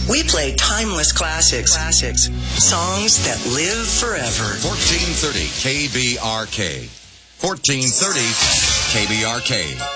We play timeless classics, songs that live forever. 1430 KBRK. 1430 KBRK.